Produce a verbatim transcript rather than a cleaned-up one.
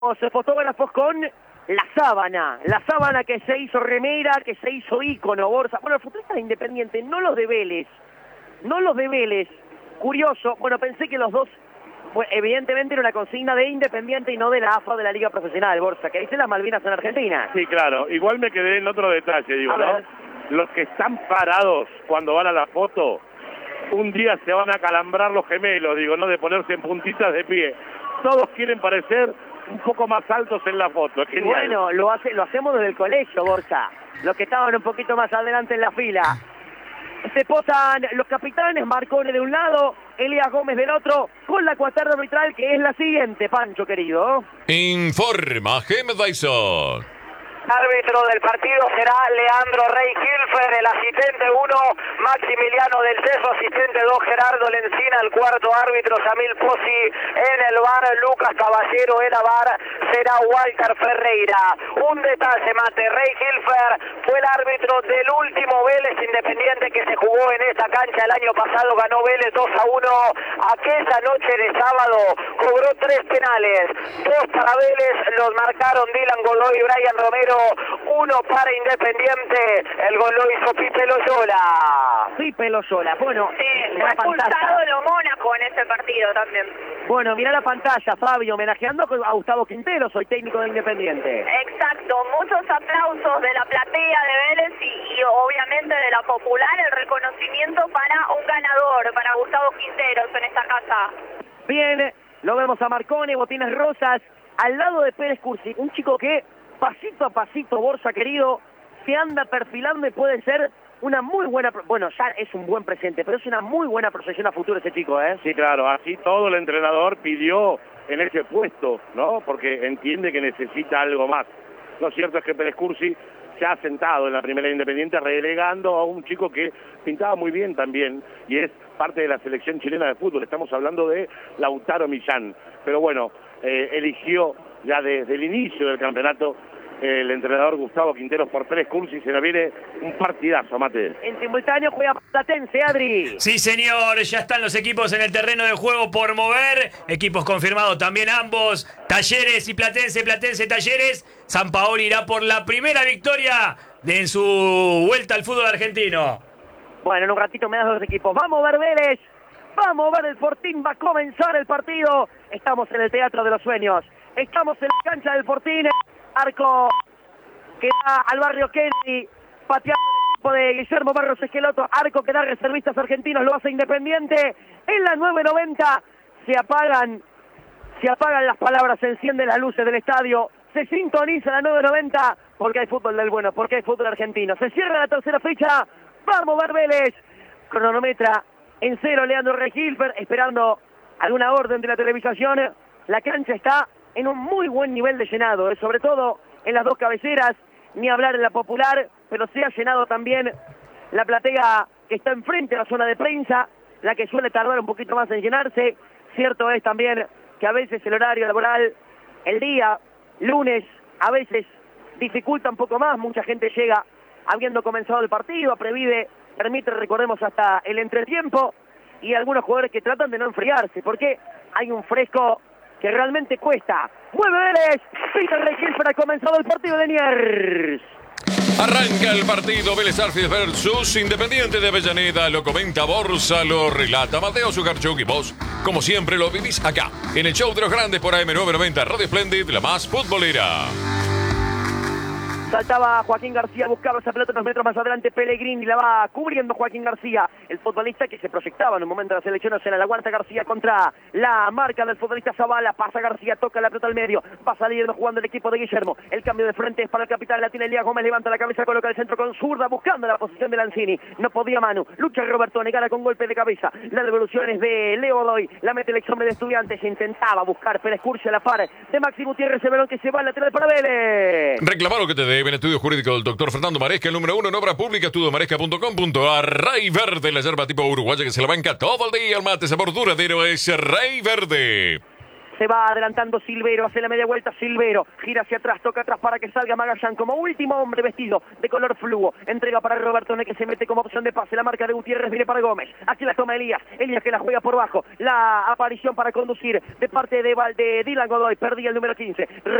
Fotógrafos con la sábana, la sábana que se hizo remera, que se hizo ícono, bolsa. Bueno, los futbolistas de Independiente, no los de Vélez, no los de Vélez. Curioso, bueno, pensé que los dos, pues, evidentemente era una consigna de Independiente y no de la A F A de la Liga Profesional, Borsa, que dice las Malvinas en Argentina. Sí, claro, igual me quedé en otro detalle, digo, A ¿no? ver. Los que están parados cuando van a la foto, un día se van a calambrar los gemelos, digo, no de ponerse en puntitas de pie. Todos quieren parecer un poco más altos en la foto, es Y genial. bueno, lo, hace, lo hacemos desde el colegio, Borja. Los que estaban un poquito más adelante en la fila. Se posan los capitanes, Marcone de un lado, Elías Gómez del otro, con la cuaterna arbitral que es la siguiente, Pancho querido. Informa Jaime Dyson. Árbitro del partido será Leandro Rey Hilfer, el asistente uno, Maximiliano del Ceso, asistente dos, Gerardo Lencina, el cuarto árbitro, Samil Pozzi, en el bar, Lucas Caballero, en la bar, será Walter Ferreira. Un detalle, Mate, Rey Hilfer fue el árbitro del último Vélez Independiente que se jugó en esta cancha el año pasado, ganó Vélez dos a uno, aquella noche de sábado cobró tres penales, dos para Vélez, los marcaron Dylan Godoy y Brian Romero, uno para Independiente, el gol lo hizo Pipe Loyola. Pipe Loyola, bueno, Sí, mirá fue la pantalla. expulsado lo Mónaco en ese partido también. Bueno, mirá la pantalla, Fabio, homenajeando a Gustavo Quintero, soy técnico de Independiente. Exacto, muchos aplausos de la platea de Vélez y, y obviamente de la popular, el reconocimiento para un ganador, para Gustavo Quinteros en esta casa. Bien, lo vemos a Marcone, botines rosas, al lado de Pérez Cursi, un chico que pasito a pasito, Borja querido, se anda perfilando y puede ser una muy buena, bueno, ya es un buen presente, pero es una muy buena proyección a futuro ese chico, ¿eh? Sí, claro, así todo el entrenador pidió en ese puesto, ¿no? Porque entiende que necesita algo más. Lo cierto es que Pérez Cursi se ha sentado en la primera Independiente relegando a un chico que pintaba muy bien también y es parte de la selección chilena de fútbol. Estamos hablando de Lautaro Millán. Pero bueno, eh, eligió ya desde el inicio del campeonato el entrenador Gustavo Quinteros por Pérez Cursi. Se nos viene un partidazo, Mate. En simultáneo juega Platense, Adri. Sí, señor, ya están los equipos en el terreno de juego por mover. Equipos confirmados también ambos. Talleres y Platense, Platense, Talleres. San Paolo irá por la primera victoria de en su vuelta al fútbol argentino. Bueno, en un ratito me das los equipos. Vamos a ver Vélez. Vamos a ver el Fortín. Va a comenzar el partido. Estamos en el Teatro de los Sueños. Estamos en la cancha del Fortín. Arco que da al barrio Kennedy, pateando el equipo de Guillermo Barros Esqueloto. Arco que da reservistas argentinos, lo hace Independiente. En la nueve noventa se apagan, se apagan las palabras, se encienden las luces del estadio. Se sintoniza la nueve noventa porque hay fútbol del bueno, porque hay fútbol argentino. Se cierra la tercera fecha. Vamos, Bar Vélez. Cronometra en cero, Leandro Rey Hilfer, esperando alguna orden de la televisación. La cancha está en un muy buen nivel de llenado, ¿eh? Sobre todo en las dos cabeceras, ni hablar en la popular, pero se ha llenado también la platea que está enfrente a la zona de prensa, la que suele tardar un poquito más en llenarse. Cierto es también que a veces el horario laboral, el día, lunes, a veces dificulta un poco más, mucha gente llega habiendo comenzado el partido, Previde permite, recordemos, hasta el entretiempo, y algunos jugadores que tratan de no enfriarse, porque hay un fresco que realmente cuesta. ¡Mueve Vélez! Peter Rey Hilfer, ha comenzado el partido de Niers. Arranca el partido Vélez Arfield versus Independiente de Avellaneda. Lo comenta Borsa, lo relata Mateo Zuccarchuk y vos, como siempre, lo vivís acá, en el show de los grandes por A M nueve noventa Radio Splendid, la más futbolera. Saltaba Joaquín García, buscaba esa pelota unos metros más adelante, Pellegrini la va cubriendo Joaquín García, el futbolista que se proyectaba en un momento de la selección nacional. La aguanta García contra la marca del futbolista Zavala, pasa García, toca la pelota al medio, va saliendo jugando el equipo de Guillermo, el cambio de frente es para el capitán, la tiene Elías Gómez, levanta la cabeza, coloca el centro con zurda, buscando la posición de Lanzini, no podía Manu, lucha Roberto, negara con golpe de cabeza, la devolución es de Leo Godoy, la mete el ex hombre de Estudiantes, intentaba buscar Pérez Cursi a la par de Maxi Gutiérrez, el balón que se va al lateral para Vélez. Reclamar lo que te deben. Estudio jurídico del doctor Fernando Maresca, el número uno en obra pública, estudio maresca punto com punto a r. Rey Verde, la yerba tipo uruguaya que se la banca todo el día. El mate sabor duradero es Rey Verde. Se va adelantando Silvero, hace la media vuelta Silvero, gira hacia atrás, toca atrás para que salga Magallán como último hombre vestido de color fluo. Entrega para Roberto que se mete como opción de pase. La marca de Gutiérrez viene para Gómez. Aquí la toma Elías. Elías que la juega por bajo. La aparición para conducir de parte de, de Dylan Godoy. Perdía el número quince.